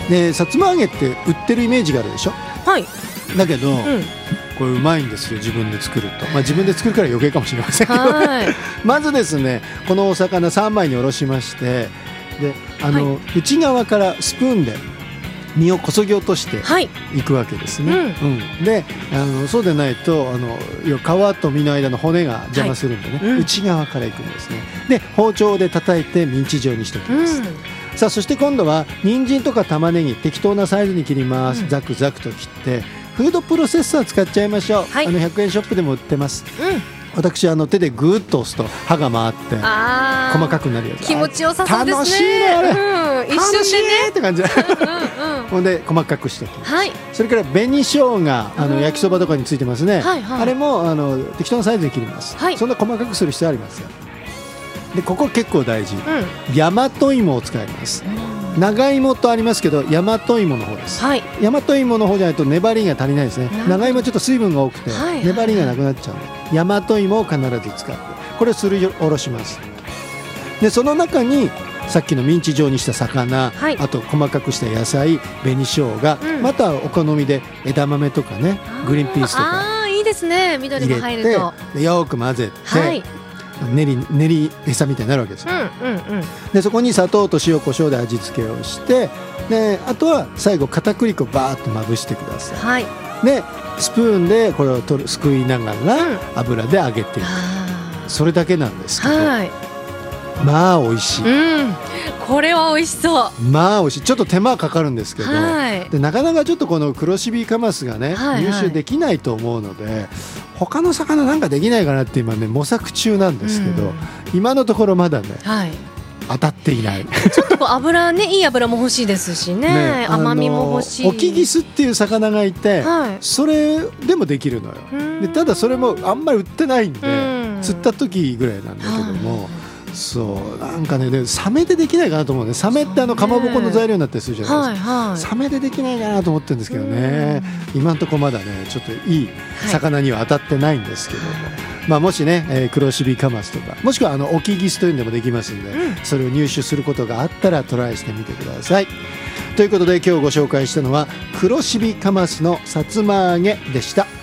でさつま揚げって売ってるイメージがあるでしょ。 はい。 だけど、これうまいんですよ、自分で作ると。自分で作るから余計かもしれませんけど、まずですね、このお魚3枚におろしまして、で内側からスプーンで身をこそぎ落としていくわけですね。でそうでないと皮と身の間の骨が邪魔するんでね、内側からいくんですね。で包丁で叩いてミンチ状にしておきます。さあそして今度は人参とか玉ねぎ適当なサイズに切ります。ザクザクと切ってフードプロセッサー使っちゃいましょう。100円ショップでも売ってます。私手でグーッと押すと刃が回って細かくなるやつ。 気持ちよさそうですね。 楽しいねあれ、 一瞬でねって感じほんで細かくしておきます。それから紅生姜焼きそばとかについてますね。あれも適当なサイズに切ります。そんな細かくする必要ありますよ。でここ結構大事、大和芋を使います。長芋とありますけど大和芋の方です。大和芋の方じゃないと粘りが足りないですね。長芋はちょっと水分が多くて粘りがなくなっちゃうので、大和芋を必ず使ってこれをすりおろします。でその中にさっきのミンチ状にした魚、あと細かくした野菜、紅生姜、またお好みで枝豆とかね、グリーンピースとかいいですね、緑も入るとでよく混ぜて、練り餌みたいになるわけですよ。でそこに砂糖と塩コショウで味付けをして、であとは最後片栗粉バーッとまぶしてください。でスプーンでこれをすくいながら油で揚げていく、それだけなんですけど、まあ美味しい。 これは美味しそう。 まあ美味しい。ちょっと手間かかるんですけど、でなかなかちょっとこの黒シビカマスがね、入手できないと思うので、他の魚なんかできないかなって今ね模索中なんですけど、今のところまだね、当たっていない。 ちょっと油ね、いい油も欲しいですしね、甘みも欲しい。 オキギスっていう魚がいて、それでもできるのよ。でただそれもあんまり売ってないんで、釣った時ぐらいなんだけども、そうなんかね、サメでできないかなと思うね。サメってかまぼこの材料になったりするじゃないですか。サメでできないかなと思ってるんですけどね、今のところまだねちょっといい魚には当たってないんですけども、もしね、黒シビカマスとか、もしくはオキギスというのでもできますんで、それを入手することがあったらトライしてみてください。ということで今日ご紹介したのは黒シビカマスのさつま揚げでした。